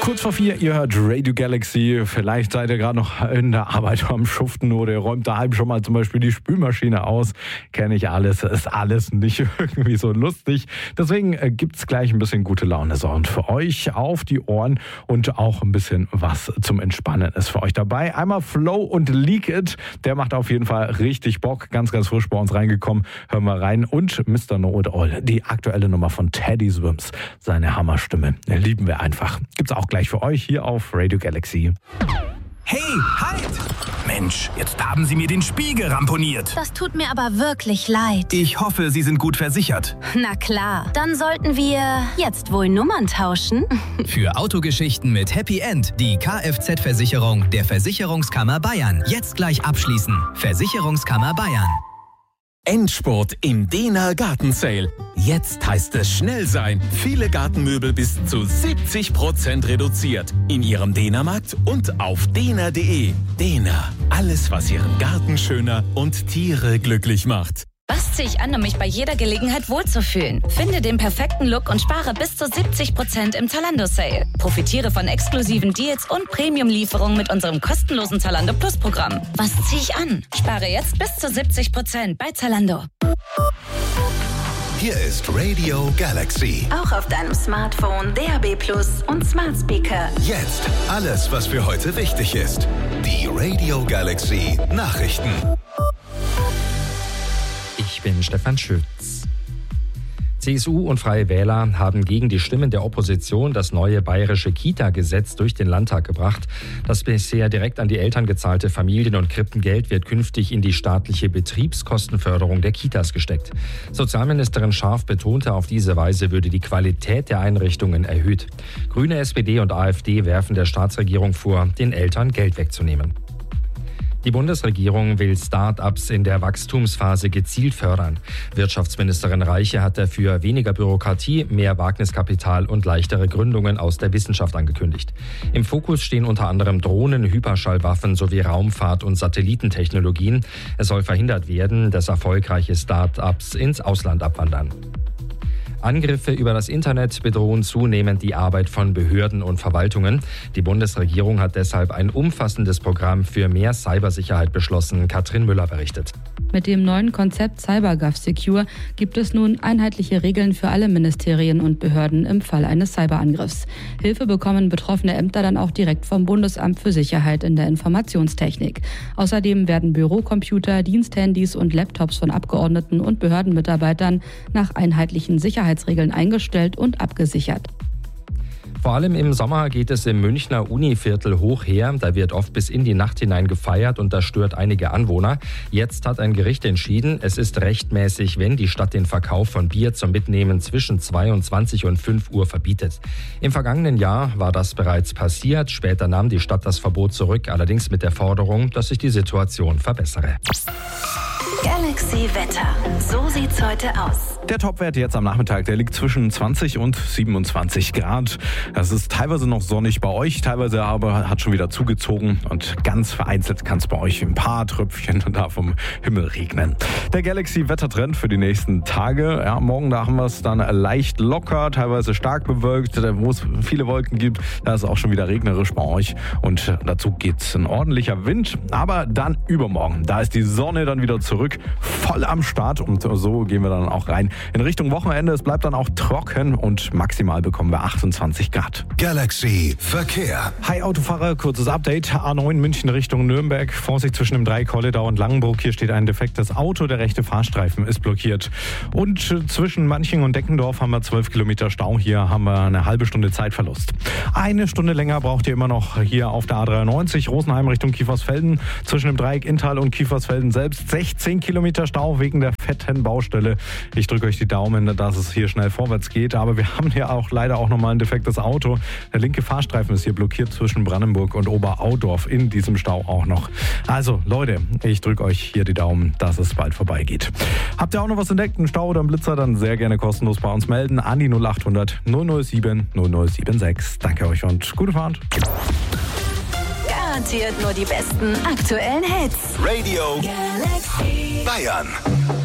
Kurz vor 4, ihr hört Radio Galaxy. Vielleicht seid ihr gerade noch in der Arbeit am Schuften oder ihr räumt daheim schon mal zum Beispiel die Spülmaschine aus. Kenne ich alles, ist alles nicht irgendwie so lustig. Deswegen gibt's gleich ein bisschen gute Laune-Sound für euch auf die Ohren und auch ein bisschen was zum Entspannen ist für euch dabei. Einmal Flow und Leak It, der macht auf jeden Fall richtig Bock. Ganz, ganz frisch bei uns reingekommen. Hören wir rein. Und Mr. Know It All, die aktuelle Nummer von Teddy Swims. Seine Hammerstimme lieben wir einfach. Gibt's auch gleich für euch hier auf Radio Galaxy. Hey, halt! Mensch, jetzt haben Sie mir den Spiegel ramponiert. Das tut mir aber wirklich leid. Ich hoffe, Sie sind gut versichert. Na klar, dann sollten wir jetzt wohl Nummern tauschen. Für Autogeschichten mit Happy End die Kfz-Versicherung der Versicherungskammer Bayern. Jetzt gleich abschließen. Versicherungskammer Bayern. Endspurt im Dehner Gartensale. Jetzt heißt es schnell sein. Viele Gartenmöbel bis zu 70% reduziert. In Ihrem Dehnermarkt und auf dehner.de. Dehner. Alles, was Ihren Garten schöner und Tiere glücklich macht. Was ziehe ich an, um mich bei jeder Gelegenheit wohlzufühlen? Finde den perfekten Look und spare bis zu 70% im Zalando-Sale. Profitiere von exklusiven Deals und Premium-Lieferungen mit unserem kostenlosen Zalando Plus-Programm. Was ziehe ich an? Spare jetzt bis zu 70% bei Zalando. Hier ist Radio Galaxy. Auch auf deinem Smartphone, DAB+ und Smart Speaker. Jetzt alles, was für heute wichtig ist. Die Radio Galaxy Nachrichten. Ich bin Stefan Schütz. CSU und Freie Wähler haben gegen die Stimmen der Opposition das neue bayerische Kita-Gesetz durch den Landtag gebracht. Das bisher direkt an die Eltern gezahlte Familien- und Krippengeld wird künftig in die staatliche Betriebskostenförderung der Kitas gesteckt. Sozialministerin Scharf betonte, auf diese Weise würde die Qualität der Einrichtungen erhöht. Grüne, SPD und AfD werfen der Staatsregierung vor, den Eltern Geld wegzunehmen. Die Bundesregierung will Start-ups in der Wachstumsphase gezielt fördern. Wirtschaftsministerin Reiche hat dafür weniger Bürokratie, mehr Wagniskapital und leichtere Gründungen aus der Wissenschaft angekündigt. Im Fokus stehen unter anderem Drohnen, Hyperschallwaffen sowie Raumfahrt- und Satellitentechnologien. Es soll verhindert werden, dass erfolgreiche Start-ups ins Ausland abwandern. Angriffe über das Internet bedrohen zunehmend die Arbeit von Behörden und Verwaltungen. Die Bundesregierung hat deshalb ein umfassendes Programm für mehr Cybersicherheit beschlossen. Katrin Müller berichtet. Mit dem neuen Konzept CyberGovSecure gibt es nun einheitliche Regeln für alle Ministerien und Behörden im Fall eines Cyberangriffs. Hilfe bekommen betroffene Ämter dann auch direkt vom Bundesamt für Sicherheit in der Informationstechnik. Außerdem werden Bürocomputer, Diensthandys und Laptops von Abgeordneten und Behördenmitarbeitern nach einheitlichen Sicherheitsregeln eingestellt und abgesichert. Vor allem im Sommer geht es im Münchner Univiertel hoch her. Da wird oft bis in die Nacht hinein gefeiert und das stört einige Anwohner. Jetzt hat ein Gericht entschieden, es ist rechtmäßig, wenn die Stadt den Verkauf von Bier zum Mitnehmen zwischen 22 und 5 Uhr verbietet. Im vergangenen Jahr war das bereits passiert. Später nahm die Stadt das Verbot zurück, allerdings mit der Forderung, dass sich die Situation verbessere. Galaxy Wetter. So sieht's heute aus. Der Topwert jetzt am Nachmittag, der liegt zwischen 20 und 27 Grad. Es ist teilweise noch sonnig bei euch, teilweise aber hat schon wieder zugezogen und ganz vereinzelt kann es bei euch ein paar Tröpfchen da vom Himmel regnen. Der Galaxy-Wettertrend für die nächsten Tage. Ja, morgen, da haben wir es dann leicht locker, teilweise stark bewölkt, wo es viele Wolken gibt. Da ist es auch schon wieder regnerisch bei euch und dazu geht's ein ordentlicher Wind. Aber dann übermorgen, da ist die Sonne dann wieder zurück, voll am Start und so gehen wir dann auch rein in Richtung Wochenende. Es bleibt dann auch trocken und maximal bekommen wir 28 Grad. Galaxy Verkehr. Hi Autofahrer, kurzes Update. A9 München Richtung Nürnberg. Vorsicht zwischen dem Dreieck Holledau und Langenburg. Hier steht ein defektes Auto. Der rechte Fahrstreifen ist blockiert. Und zwischen Manching und Deckendorf haben wir 12 Kilometer Stau. Hier haben wir eine halbe Stunde Zeitverlust. Eine Stunde länger braucht ihr immer noch hier auf der A93 Rosenheim Richtung Kiefersfelden. Zwischen dem Dreieck Inntal und Kiefersfelden selbst 16 Kilometer Stau wegen der fetten Baustelle. Ich drücke euch die Daumen, dass es hier schnell vorwärts geht. Aber wir haben hier auch leider auch nochmal ein defektes Auto. Der linke Fahrstreifen ist hier blockiert zwischen Brandenburg und Oberaudorf in diesem Stau auch noch. Also Leute, ich drücke euch hier die Daumen, dass es bald vorbeigeht. Habt ihr auch noch was entdeckt, einen Stau oder einen Blitzer, dann sehr gerne kostenlos bei uns melden an die 0800 007 0076. Danke euch und gute Fahrt. Garantiert nur die besten aktuellen Hits. Radio Galaxy Bayern.